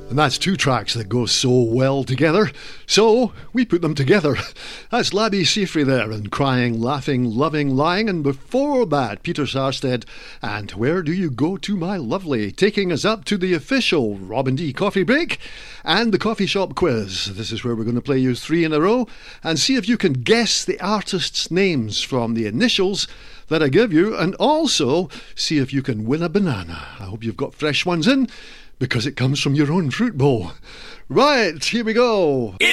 And that's two tracks that go so well together. So we put them together. That's Labi Siffre there, and Crying, Laughing, Loving, Lying. And before that, Peter Sarstedt and Where Do You Go To My Lovely, taking us up to the official Robin D coffee break and the coffee shop quiz. This is where we're going to play you three in a row and see if you can guess the artists' names from the initials that I give you, and also see if you can win a banana. I hope you've got fresh ones in, because it comes from your own fruit bowl. Right, here we go.